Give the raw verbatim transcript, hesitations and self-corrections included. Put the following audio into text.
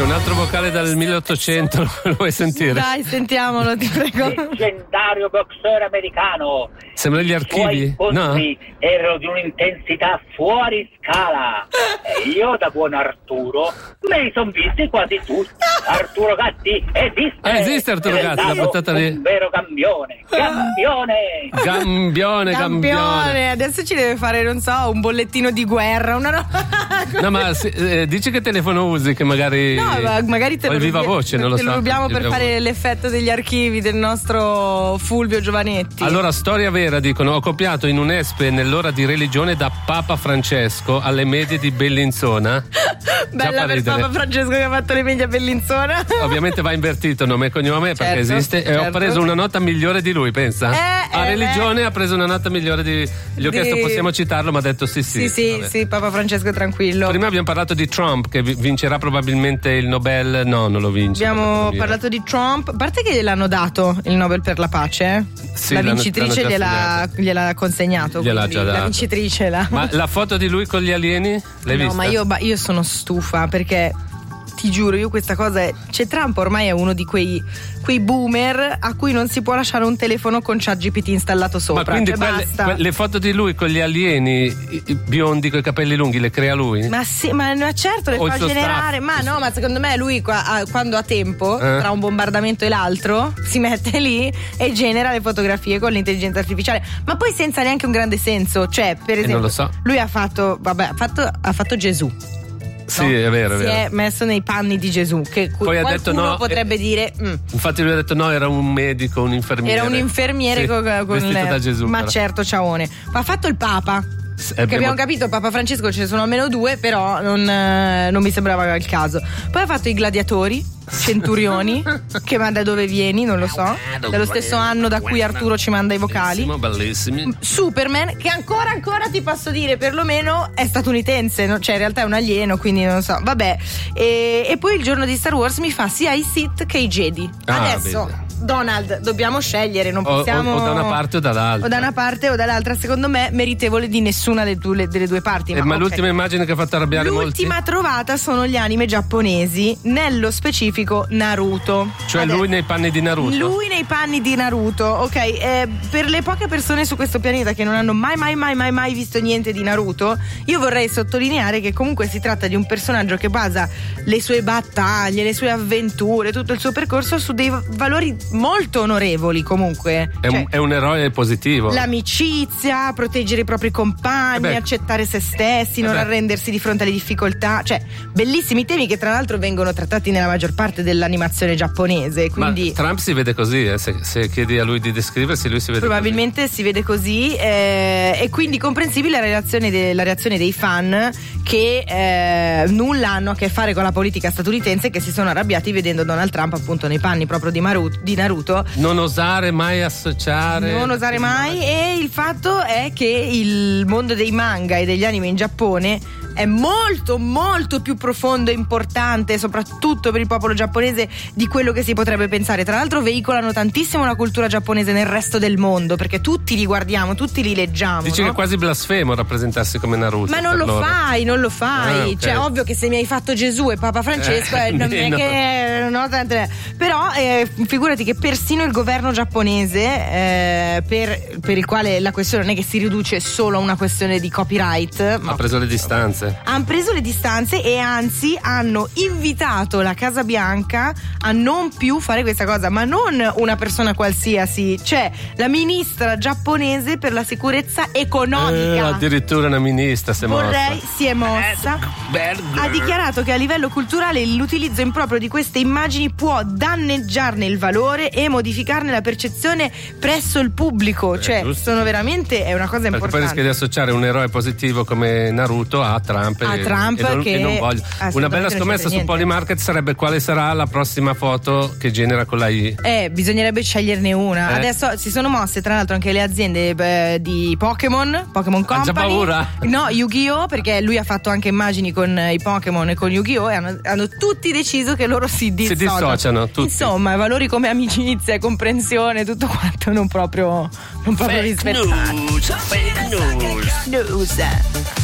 c'è un altro vocale dal milleottocento, lo vuoi sentire? Dai, sentiamolo, ti prego. Leggendario boxer americano. Sembra gli archivi? I suoi No? erano di un'intensità fuori scala. E io, da buon Arturo, me li son visti quasi tutti. Arturo Gatti esiste. Ah, esiste Arturo È Gatti, la stato buttata lì. un vero campione. Campione. Gambione, gambione. Adesso ci deve fare, non so, un bollettino di guerra, una roba. No, ma se, eh, dici che telefono usi, che magari. No, ma magari te o lo il viva rubi- voce, non lo te so. lo rubiamo per Il viva fare voce. l'effetto degli archivi del nostro Fulvio Giovanetti. Allora, storia vera, dicono, ho copiato in un'espe nell'ora di religione da Papa Francesco alle medie di Bellinzona. Bella fa per ridere. Papa Francesco che ha fatto le medie a Bellinzona. Ovviamente va invertito nome e cognome perché Certo, esiste e ho certo. preso una nota migliore di lui, pensa. Eh, a eh, religione beh. ha preso una nota migliore di. Gli ho Di- chiesto possiamo citarlo, ma ha detto sì sì. Sì, sì, Vabbè. sì, Papa Francesco è tranquillo. Prima abbiamo parlato di Trump che vi- vincerà probabilmente il Nobel. No, non lo vince. Abbiamo perché- parlato di Trump, a parte che gliel'hanno dato il Nobel per la pace, eh? Sì, la l'hanno- vincitrice l'hanno già gliel'ha, assegnato. gliel'ha consegnato. Gliel'ha quindi già la dato. vincitrice la... Ma la foto di lui con gli alieni? L'hai no, vista? ma io, ma io sono stufa perché ti giuro, io questa cosa è. C'è Trump ormai è uno di quei, quei boomer a cui non si può lasciare un telefono con ChatGPT installato sopra. Ma quindi cioè, quelle, basta. que- le foto di lui con gli alieni i- i biondi con i capelli lunghi le crea lui? Ma sì, ma ma certo le O il fa suo generare. staff. Ma no, ma secondo me lui qua- ah, quando ha tempo, Eh? tra un bombardamento e l'altro, si mette lì e genera le fotografie con l'intelligenza artificiale. Ma poi senza neanche un grande senso. Cioè, per esempio, non lo so. lui ha fatto. Vabbè, ha fatto, ha fatto Gesù. Sì, no? è vero, è Si vero. è messo nei panni di Gesù. Che cu- Poi ha qualcuno detto no, potrebbe eh, dire. "Mm, Infatti lui ha detto no, era un medico, un infermiere. era un infermiere Sì, con, con vestito le- da Gesù. Ma però. certo, ciaone. Ma ha fatto il Papa. S- Che abbiamo capito, Papa Francesco ce ne sono almeno due, però non, eh, non mi sembrava il caso. Poi ha fatto i gladiatori, centurioni, che ma da dove vieni, non lo so. Dallo stesso anno da cui Arturo ci manda i vocali. Bellissimo, bellissimi. Superman, che ancora ancora ti posso dire, perlomeno è statunitense, no? Cioè in realtà è un alieno, quindi non so. Vabbè. E, e poi il giorno di Star Wars mi fa sia i Sith che i Jedi. Ah, Adesso, vedi. Donald, dobbiamo scegliere, non O, o- possiamo. o da una parte o dall'altra. O da una parte o dall'altra, secondo me meritevole di nessuna delle due, delle due parti. Eh, ma ok. l'ultima immagine che ha fatto arrabbiare L'ultima molti? trovata sono gli anime giapponesi, nello specifico Naruto. Cioè Adesso- lui nei panni di Naruto? Lui nei panni di Naruto, ok. eh, per le poche persone su questo pianeta che non hanno mai, mai, mai, mai, mai visto niente di Naruto, io vorrei sottolineare che comunque si tratta di un personaggio che basa le sue battaglie, le sue avventure, tutto il suo percorso su dei valori molto onorevoli, comunque. È, Cioè, un, è un eroe positivo. l'amicizia, proteggere i propri compagni, Eh beh. accettare se stessi, non Eh beh. arrendersi di fronte alle difficoltà. Cioè, bellissimi temi che tra l'altro vengono trattati nella maggior parte dell'animazione giapponese. Quindi Ma Trump si vede così, eh, se, se chiedi a lui di descriversi, lui si vede probabilmente si vede così, eh, e quindi comprensibile la reazione, de- la reazione dei fan che eh, nulla hanno a che fare con la politica statunitense, che si sono arrabbiati vedendo Donald Trump appunto nei panni proprio di, Maru- di Naruto. così. Non osare mai associare. Non osare mai. E il fatto è che il mondo dei manga e degli anime in Giappone è molto molto più profondo e importante, soprattutto per il popolo giapponese, di quello che si potrebbe pensare. Tra l'altro veicolano tantissimo la cultura giapponese nel resto del mondo, perché tutti li guardiamo, tutti li leggiamo. Dici no? che è quasi blasfemo rappresentarsi come Naruto. Ma non per lo loro. fai, non lo fai. Ah, ok. Cioè, ovvio che se mi hai fatto Gesù e Papa Francesco, Eh, eh, non è no. che. No, tante- però, eh, figurati che persino il governo giapponese, eh, per, per il quale la questione non è che si riduce solo a una questione di copyright, ma Ha preso le distanze. hanno preso le distanze e anzi hanno invitato la Casa Bianca a non più fare questa cosa, ma non una persona qualsiasi, cioè la ministra giapponese per la sicurezza Eh, economica. addirittura una ministra si è mossa. Vorrei si è mossa. Ha dichiarato che a livello culturale l'utilizzo improprio di queste immagini può danneggiarne il valore e modificarne la percezione presso il pubblico. Eh, Cioè, giusto. sono veramente. È una cosa Perché poi importante. rischia di associare un eroe positivo come Naruto a Trump. A e, Trump e non, che e non voglio. assolutamente Una bella non scommessa c'entra su niente. Polymarket sarebbe quale sarà la prossima foto che genera con la I. Eh, bisognerebbe sceglierne una. Eh. Adesso si sono mosse, tra l'altro, anche le aziende eh, di Pokémon, Pokémon Ha già Company. paura? No, Yu-Gi-Oh! Perché lui ha fatto anche immagini con eh, i Pokémon e con Yu-Gi-Oh! E hanno, hanno tutti deciso che loro si dissociano. dissociano, tutti. Insomma, valori come amicizia, comprensione, tutto quanto non proprio, non proprio rispettati. News, fake news. News.